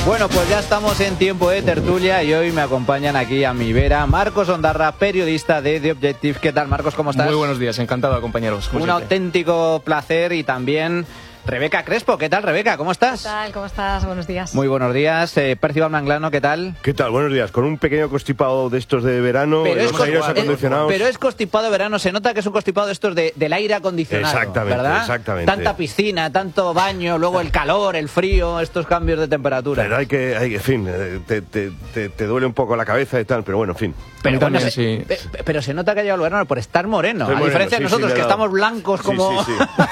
Bueno, pues ya estamos en tiempo de tertulia y hoy me acompañan aquí a mi vera Marcos Ondarra, periodista de The Objective. ¿Qué tal, Marcos? ¿Cómo estás? Muy buenos días, encantado de acompañaros. Un auténtico placer. Y también Rebeca Crespo. ¿Qué tal, Rebeca? ¿Cómo estás? ¿Qué tal? ¿Cómo estás? Buenos días. Muy buenos días. Percival Manglano, ¿qué tal? ¿Qué tal? Buenos días. Con un pequeño constipado de estos de verano, los aires acondicionados. Pero es constipado de verano, se nota que es un constipado de estos del aire acondicionado. Exactamente, ¿verdad? exactamente. Tanta piscina, tanto baño, luego el calor, el frío, estos cambios de temperatura. Pero en fin, te duele un poco la cabeza y tal, pero bueno, en fin. Pero, bueno, sí. Pero se nota que ha llegado el verano por estar moreno. A diferencia de nosotros, que estamos blancos como... Sí.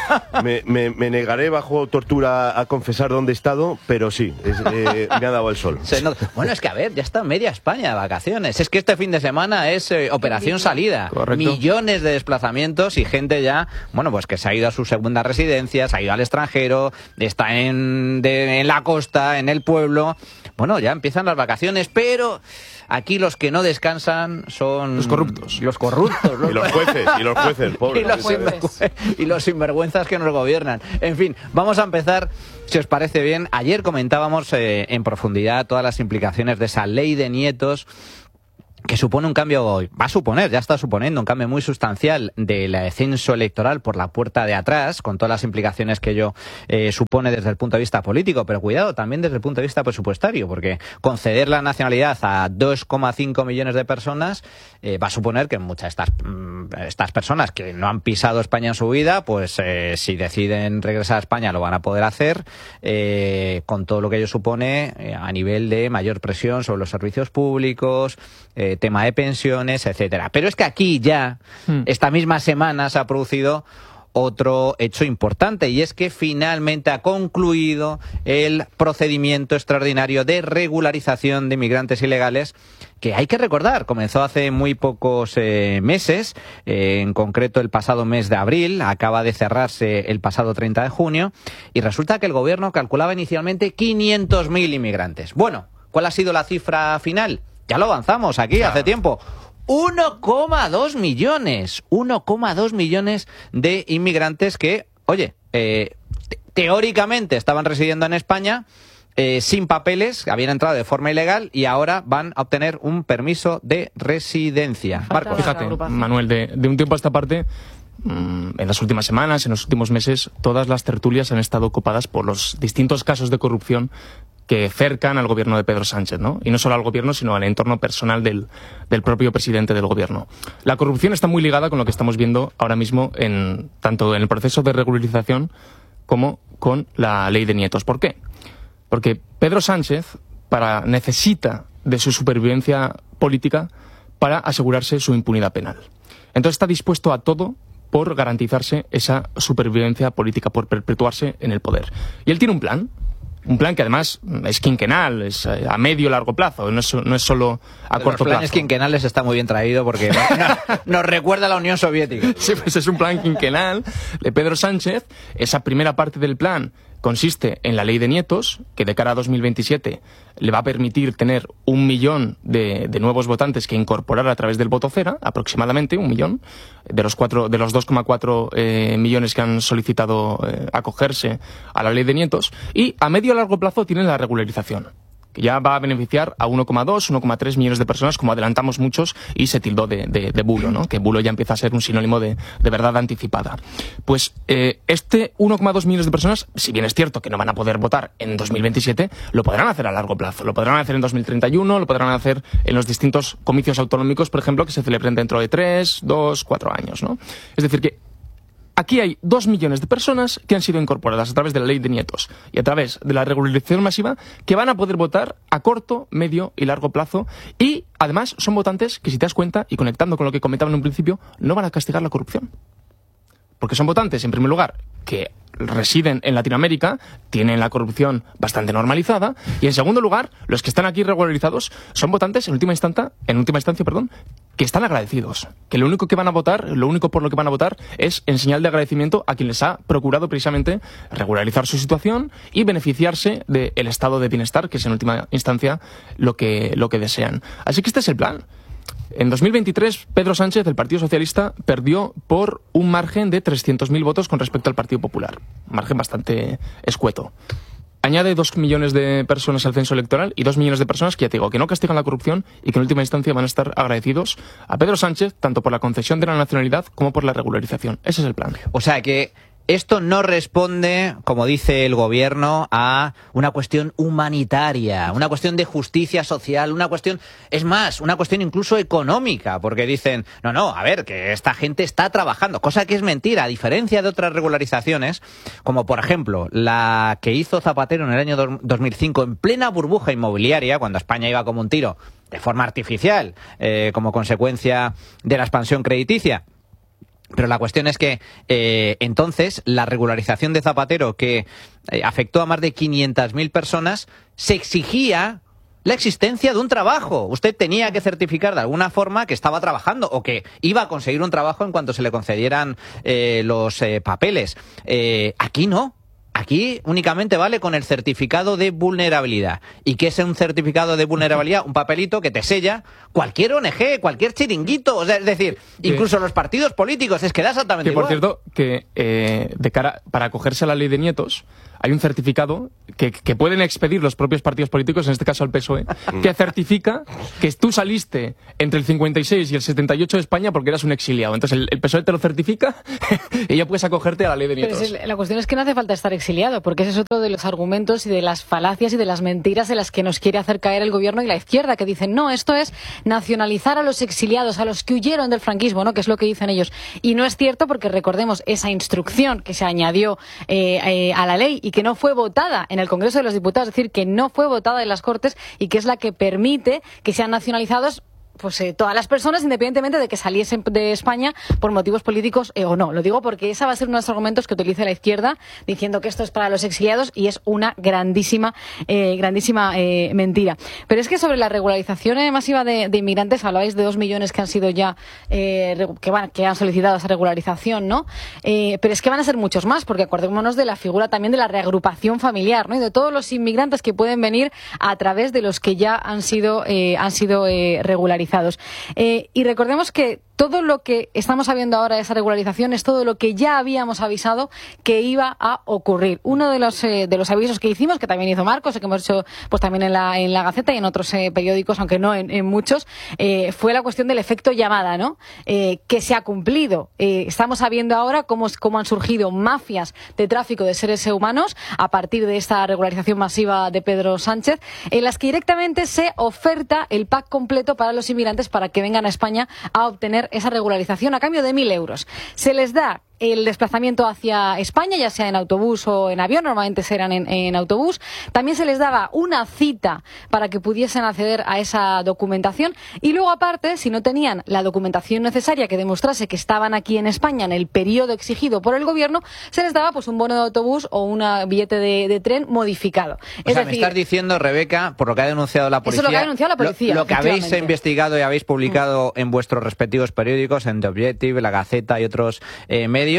Me negaré bajo tortura a confesar dónde he estado, pero sí, me ha dado el sol. Bueno, es que a ver, ya está media España de vacaciones. Es que este fin de semana es operación salida. Correcto. Millones de desplazamientos y gente ya, bueno, pues que se ha ido a su segunda residencia, se ha ido al extranjero, está en la costa, en el pueblo. Bueno, ya empiezan las vacaciones, pero aquí los que no descansan son... Los corruptos. Los corruptos. Y los jueces, pobres. Y los sinvergüenzas que nos gobiernan. En fin, vamos a empezar, si os parece bien. Ayer comentábamos en profundidad todas las implicaciones de esa ley de nietos, que supone un cambio, ya está suponiendo un cambio muy sustancial del censo electoral por la puerta de atrás, con todas las implicaciones que ello supone desde el punto de vista político, pero cuidado, también desde el punto de vista presupuestario, porque conceder la nacionalidad a 2,5 millones de personas va a suponer que muchas de estas personas que no han pisado España en su vida, pues si deciden regresar a España lo van a poder hacer, con todo lo que ello supone a nivel de mayor presión sobre los servicios públicos, tema de pensiones, etcétera. Pero es que aquí ya, esta misma semana, se ha producido otro hecho importante, y es que finalmente ha concluido el procedimiento extraordinario de regularización de inmigrantes ilegales, que hay que recordar, comenzó hace muy pocos meses, en concreto el pasado mes de abril, acaba de cerrarse el pasado 30 de junio, y resulta que el gobierno calculaba inicialmente 500.000 inmigrantes. Bueno, ¿cuál ha sido la cifra final? Ya lo avanzamos aquí hace tiempo. 1,2 millones. 1,2 millones de inmigrantes que, oye, teóricamente estaban residiendo en España sin papeles, habían entrado de forma ilegal y ahora van a obtener un permiso de residencia. Marcos. Fíjate, Manuel, de un tiempo a esta parte, en las últimas semanas, en los últimos meses, todas las tertulias han estado ocupadas por los distintos casos de corrupción que cercan al gobierno de Pedro Sánchez, ¿no? Y no solo al gobierno, sino al entorno personal del propio presidente del gobierno. La corrupción está muy ligada con lo que estamos viendo ahora mismo, tanto en el proceso de regularización como con la ley de nietos. ¿Por qué? Porque Pedro Sánchez necesita de su supervivencia política para asegurarse su impunidad penal. Entonces está dispuesto a todo por garantizarse esa supervivencia política, por perpetuarse en el poder. Y él tiene un plan que además es quinquenal, es a medio y largo plazo, no es solo a corto plazo. Los planes quinquenales está muy bien traído porque nos recuerda a la Unión Soviética. Sí, pues es un plan quinquenal de Pedro Sánchez. Esa primera parte del plan consiste en la ley de nietos, que de cara a 2027 le va a permitir tener 1 millón de nuevos votantes que incorporar a través del voto cera, aproximadamente 1 millón, de los 2,4 millones que han solicitado acogerse a la ley de nietos, y a medio y largo plazo tienen la regularización, que ya va a beneficiar a 1,2, 1,3 millones de personas, como adelantamos muchos, y se tildó de bulo, ¿no? Que bulo ya empieza a ser un sinónimo de verdad anticipada. Pues este 1,2 millones de personas, si bien es cierto que no van a poder votar en 2027, lo podrán hacer a largo plazo, lo podrán hacer en 2031, lo podrán hacer en los distintos comicios autonómicos, por ejemplo, que se celebren dentro de 3, 2, 4 años, ¿no? Es decir, que aquí hay 2 millones de personas que han sido incorporadas a través de la ley de nietos y a través de la regularización masiva, que van a poder votar a corto, medio y largo plazo, y además son votantes que, si te das cuenta, y conectando con lo que comentaba en un principio, no van a castigar la corrupción. Porque son votantes, en primer lugar, que residen en Latinoamérica, tienen la corrupción bastante normalizada, y en segundo lugar, los que están aquí regularizados son votantes en última instancia, que están agradecidos, que lo único por lo que van a votar es en señal de agradecimiento a quien les ha procurado precisamente regularizar su situación y beneficiarse del estado de bienestar, que es en última instancia lo que desean. Así que este es el plan. En 2023, Pedro Sánchez, del Partido Socialista, perdió por un margen de 300.000 votos con respecto al Partido Popular. Un margen bastante escueto. añade 2 millones de personas al censo electoral y 2 millones de personas que, ya te digo, que no castigan la corrupción y que en última instancia van a estar agradecidos a Pedro Sánchez tanto por la concesión de la nacionalidad como por la regularización. Ese es el plan. O sea que esto no responde, como dice el gobierno, a una cuestión humanitaria, una cuestión de justicia social, una cuestión, es más, una cuestión incluso económica, porque dicen, no, a ver, que esta gente está trabajando, cosa que es mentira, a diferencia de otras regularizaciones, como por ejemplo la que hizo Zapatero en el año 2005 en plena burbuja inmobiliaria, cuando España iba como un tiro, de forma artificial, como consecuencia de la expansión crediticia. Pero la cuestión es que entonces la regularización de Zapatero, que afectó a más de 500.000 personas, se exigía la existencia de un trabajo. Usted tenía que certificar de alguna forma que estaba trabajando o que iba a conseguir un trabajo en cuanto se le concedieran los papeles. Aquí no. Aquí únicamente vale con el certificado de vulnerabilidad. ¿Y qué es un certificado de vulnerabilidad? Un papelito que te sella cualquier ONG, cualquier chiringuito. O sea, es decir, incluso los partidos políticos. Es que da exactamente igual. Por cierto, que de cara para acogerse a la ley de nietos, hay un certificado que pueden expedir los propios partidos políticos, en este caso el PSOE, que certifica que tú saliste entre el 56 y el 78 de España porque eras un exiliado. Entonces el PSOE te lo certifica y ya puedes acogerte a la ley de nietos. Pero la cuestión es que no hace falta estar exiliado, porque ese es otro de los argumentos y de las falacias y de las mentiras en las que nos quiere hacer caer el gobierno y la izquierda, que dicen, no, esto es nacionalizar a los exiliados, a los que huyeron del franquismo, ¿no? Que es lo que dicen ellos. Y no es cierto, porque recordemos esa instrucción que se añadió a la ley y que no fue votada en el Congreso de los Diputados, es decir, que no fue votada en las Cortes y que es la que permite que sean nacionalizados todas las personas, independientemente de que saliesen de España por motivos políticos o no. Lo digo porque esa va a ser uno de los argumentos que utilice la izquierda, diciendo que esto es para los exiliados, y es una grandísima mentira. Pero es que sobre la regularización masiva de inmigrantes, hablabais de 2 millones que han sido ya, que han solicitado esa regularización, ¿no? Pero es que van a ser muchos más, porque acordémonos de la figura también de la reagrupación familiar, ¿no? Y de todos los inmigrantes que pueden venir a través de los que ya han sido regularizados. Y recordemos que todo lo que estamos sabiendo ahora de esa regularización es todo lo que ya habíamos avisado que iba a ocurrir. Uno de los avisos que hicimos, que también hizo Marcos, que hemos hecho pues también en la Gaceta y en otros periódicos, aunque no en muchos, fue la cuestión del efecto llamada, ¿no? Que se ha cumplido. Estamos sabiendo ahora cómo han surgido mafias de tráfico de seres humanos a partir de esta regularización masiva de Pedro Sánchez, en las que directamente se oferta el pack completo para los inmigrantes para que vengan a España a obtener esa regularización a cambio de 1.000 euros. Se les da el desplazamiento hacia España, ya sea en autobús o en avión, normalmente serán en autobús. También se les daba una cita para que pudiesen acceder a esa documentación, y luego aparte, si no tenían la documentación necesaria que demostrase que estaban aquí en España en el periodo exigido por el gobierno, se les daba pues un bono de autobús o un billete de tren modificado. O sea, me estás diciendo, Rebeca, por lo que ha denunciado la policía, eso es lo que ha denunciado la policía, lo que habéis investigado y habéis publicado en vuestros respectivos periódicos, en The Objective, La Gaceta y otros medios,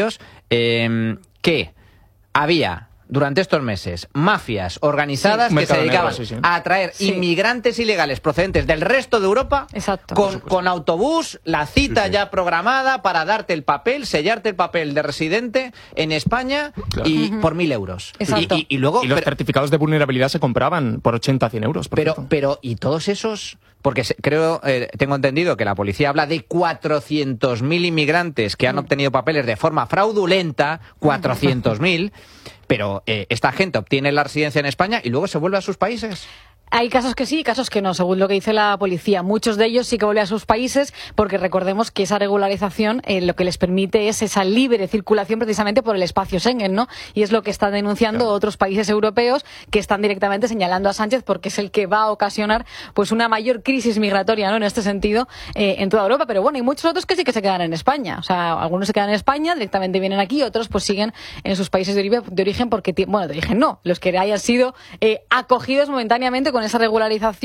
que había durante estos meses mafias organizadas que se dedicaban a atraer inmigrantes ilegales procedentes del resto de Europa. Exacto. Con autobús, la cita ya programada para darte el papel, sellarte el papel de residente en España, y por 1.000 euros. Exacto. Y luego, y los certificados de vulnerabilidad se compraban por 80 a 100 euros. Pero ¿y todos esos? Porque tengo entendido que la policía habla de 400.000 inmigrantes que han obtenido papeles de forma fraudulenta, 400.000, pero esta gente obtiene la residencia en España y luego se vuelve a sus países. Hay casos que sí y casos que no, según lo que dice la policía. Muchos de ellos sí que vuelven a sus países, porque recordemos que esa regularización lo que les permite es esa libre circulación precisamente por el espacio Schengen, ¿no? Y es lo que están denunciando otros países europeos, que están directamente señalando a Sánchez porque es el que va a ocasionar pues una mayor crisis migratoria, ¿no? En este sentido, en toda Europa. Pero bueno, hay muchos otros que sí que se quedan en España. O sea, algunos se quedan en España, directamente vienen aquí, otros pues siguen en sus países de origen porque, bueno, de origen no, los que hayan sido acogidos momentáneamente con esa regularización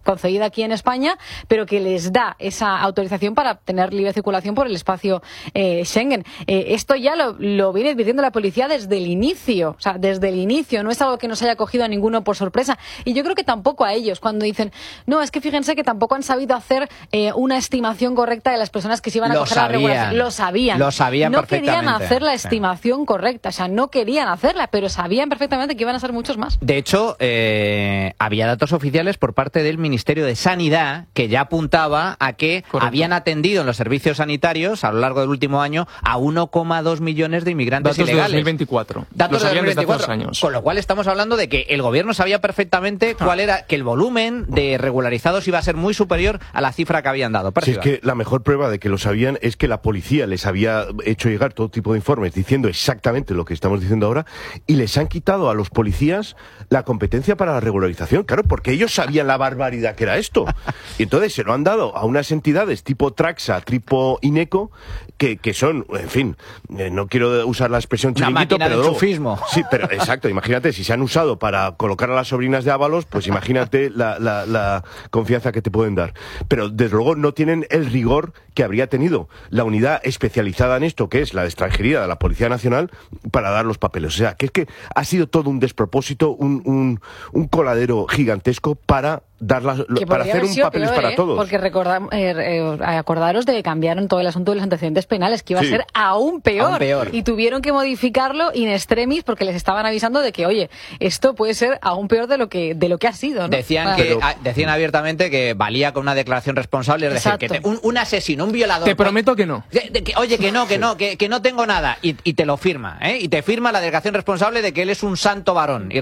concedida aquí en España, pero que les da esa autorización para tener libre circulación por el espacio Schengen. Esto ya lo viene advirtiendo la policía desde el inicio, o sea, desde el inicio, no es algo que nos haya cogido a ninguno por sorpresa. Y yo creo que tampoco a ellos, cuando dicen, no, es que fíjense que tampoco han sabido hacer una estimación correcta de las personas que se iban a coger la regulación. Lo sabían. Lo sabían no perfectamente. querían hacer la estimación correcta, o sea, no querían hacerla, pero sabían perfectamente que iban a ser muchos más. De hecho, había datos oficiales por parte del Ministerio de Sanidad que ya apuntaba a que habían atendido en los servicios sanitarios a lo largo del último año a 1,2 millones de inmigrantes datos ilegales. De 2024. Datos de 2024. Desde hace 2 años. Con lo cual estamos hablando de que el gobierno sabía perfectamente cuál era, que el volumen de regularizados iba a ser muy superior a la cifra que habían dado. Si es que la mejor prueba de que lo sabían es que la policía les había hecho llegar todo tipo de informes diciendo exactamente lo que estamos diciendo ahora y les han quitado a los policías la competencia para la regularización. Claro, porque ellos sabían la barbaridad que era esto. Y entonces se lo han dado a unas entidades tipo Traxa, tipo INECO, que son, en fin, no quiero usar la expresión chiringuito, pero enchufismo. Sí, pero exacto, imagínate, si se han usado para colocar a las sobrinas de Ábalos, pues imagínate la confianza que te pueden dar. Pero desde luego no tienen el rigor que habría tenido la unidad especializada en esto, que es la de extranjería de la Policía Nacional, para dar los papeles. O sea, que es que ha sido todo un despropósito, un coladero gigantesco para para hacer un papeles para todos. Porque acordaros de que cambiaron todo el asunto de los antecedentes penales, que iba a ser aún peor. Y tuvieron que modificarlo in extremis porque les estaban avisando de que, oye, esto puede ser aún peor de lo que ha sido, ¿no? Decían abiertamente que valía con una declaración responsable, es decir, que un asesino, un violador... Te prometo que no. Oye, que no tengo nada. Y te lo firma, ¿eh? Y te firma la declaración responsable de que él es un santo varón.